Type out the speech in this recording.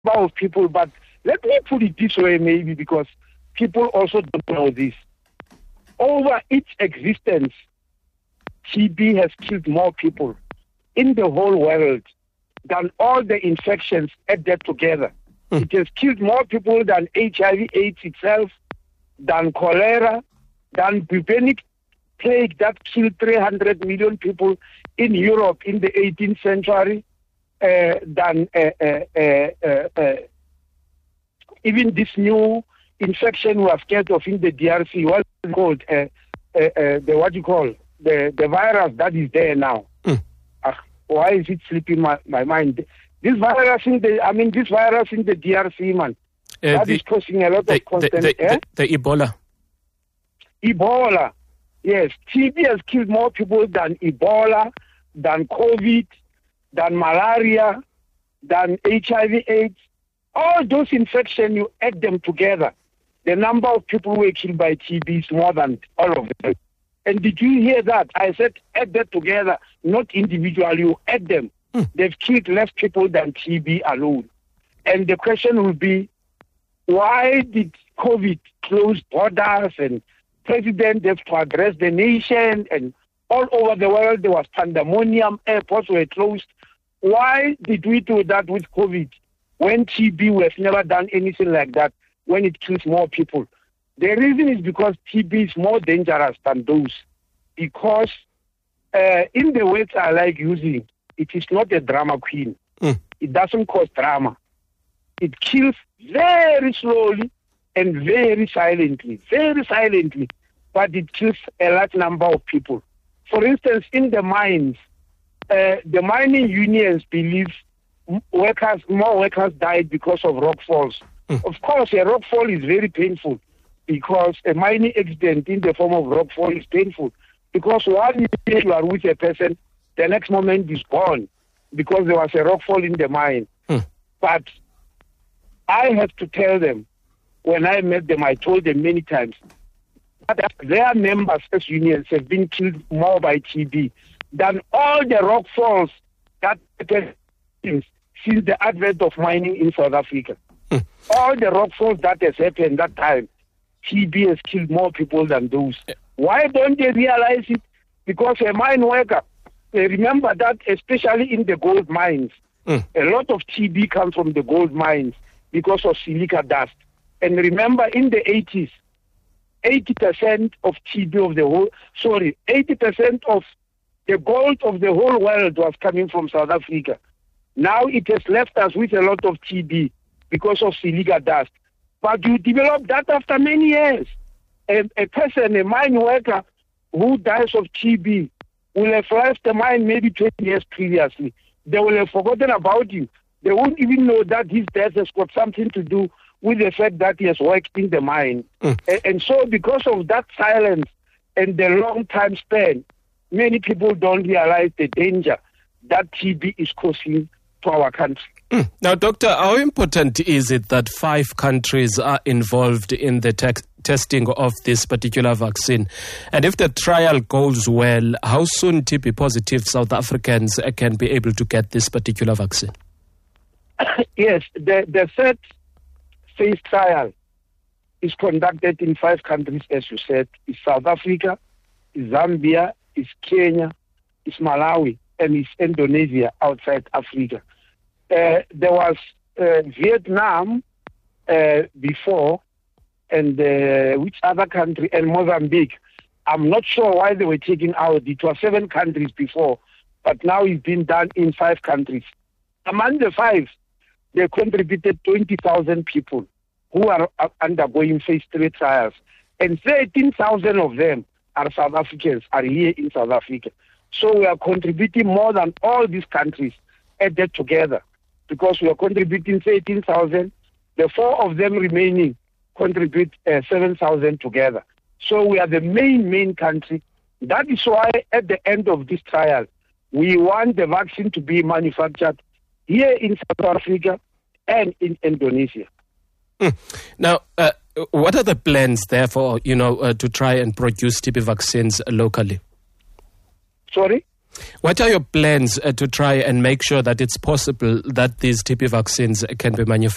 of people, but let me put it this way maybe, because people also don't know this. Over its existence, TB has killed more people in the whole world than all the infections added together. It has killed more people than HIV/AIDS itself, than cholera, than bubonic plague that killed 300 million people in Europe in the 18th century, than even this new infection we are scared of in the DRC, what's it called? The virus that is there now. Why is it slipping my mind? This virus in the DRC, man, that is causing a lot of constant. The Ebola. Ebola, yes. TB has killed more people than Ebola, than COVID, than malaria, than HIV/AIDS. All those infections, you add them together, the number of people who were killed by TB is more than all of them. And did you hear that? I said add that together, not individually, you add them. They've killed less people than TB alone. And the question will be, why did COVID close borders and president have to address the nation, and all over the world there was pandemonium, airports were closed? Why did we do that with COVID when TB we have never done anything like that when it kills more people? The reason is because TB is more dangerous than those. Because in the words I like using, it is not a drama queen. It doesn't cause drama. It kills very slowly and very silently, but it kills a large number of people. For instance, in the mines, the mining unions believe more workers died because of rock falls. Of course, a rock fall is very painful, because a mining accident in the form of rock fall is painful. Because 1 minute you are with a person, the next moment is gone because there was a rock fall in the mine. But I have to tell them, when I met them, I told them many times that their members as unions have been killed more by TB than all the rock falls that happened since the advent of mining in South Africa. All the rock falls that has happened that time, TB has killed more people than those. Why don't they realize it? Because a mine worker, they remember that especially in the gold mines, a lot of TB comes from the gold mines because of silica dust. And remember, in the 80s, 80% of TB of the whole, 80% of the gold of the whole world was coming from South Africa. Now it has left us with a lot of TB because of silica dust. But you develop that after many years. A person, a mine worker who dies of TB will have left the mine maybe 20 years previously. They will have forgotten about him. They won't even know that his death has got something to do with the fact that he has worked in the mine. And so because of that silence and the long time span, many people don't realize the danger that TB is causing to our country. Now, Doctor, how important is it that 5 countries are involved in the testing of this particular vaccine? And if the trial goes well, how soon TB-positive South Africans can be able to get this particular vaccine? Yes, the third phase trial is conducted in 5 countries, as you said. It's South Africa, it's Zambia, it's Kenya, it's Malawi, and it's Indonesia outside Africa. There was Vietnam before, and which other country, and Mozambique. I'm not sure why they were taken out. It was 7 countries before, but now it's been done in 5 countries. Among the 5, they contributed 20,000 people who are undergoing phase 3 trials, and 13,000 of them are South Africans, are here in South Africa. So we are contributing more than all these countries added together, because we are contributing 13,000. The 4 of them remaining contribute 7,000 together. So we are the main country. That is why at the end of this trial, we want the vaccine to be manufactured here in South Africa and in Indonesia. Now, what are the plans, therefore, to try and produce TB vaccines locally? Sorry? What are your plans to try and make sure that it's possible that these TB vaccines can be manufactured